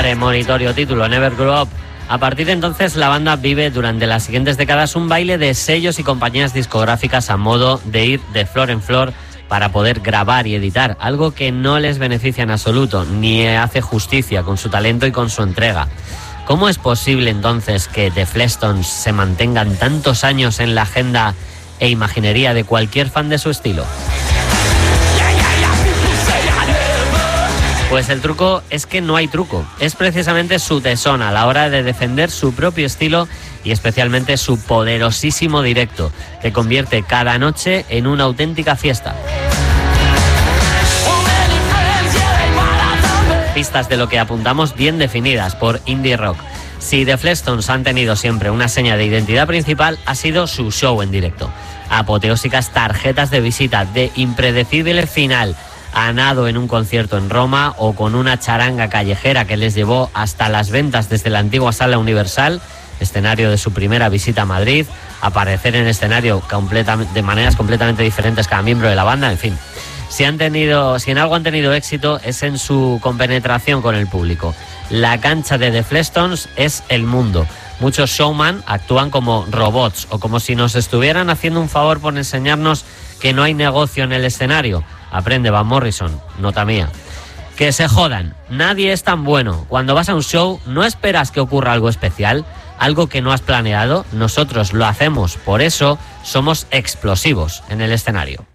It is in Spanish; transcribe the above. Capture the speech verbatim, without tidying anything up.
premonitorio título Never Grow Up. A partir de entonces, la banda vive durante las siguientes décadas un baile de sellos y compañías discográficas a modo de ir de flor en flor para poder grabar y editar, algo que no les beneficia en absoluto, ni hace justicia con su talento y con su entrega. ¿Cómo es posible entonces que The Flintstones se mantengan tantos años en la agenda e imaginería de cualquier fan de su estilo? Pues el truco es que no hay truco. Es precisamente su tesón a la hora de defender su propio estilo y especialmente su poderosísimo directo, que convierte cada noche en una auténtica fiesta. Pistas de lo que apuntamos bien definidas por Indie Rock. Si The Flintstones han tenido siempre una seña de identidad principal, ha sido su show en directo. Apoteósicas tarjetas de visita de impredecible final, a nado en un concierto en Roma o con una charanga callejera que les llevó hasta las ventas desde la antigua Sala Universal, escenario de su primera visita a Madrid, aparecer en escenario de maneras completamente diferentes cada miembro de la banda, en fin. Si han tenido, si en algo han tenido éxito es en su compenetración con el público. La cancha de The Flintstones es el mundo. Muchos showman actúan como robots o como si nos estuvieran haciendo un favor por enseñarnos que no hay negocio en el escenario. Aprende Van Morrison, nota mía. Que se jodan, nadie es tan bueno. Cuando vas a un show no esperas que ocurra algo especial, algo que no has planeado. Nosotros lo hacemos, por eso somos explosivos en el escenario.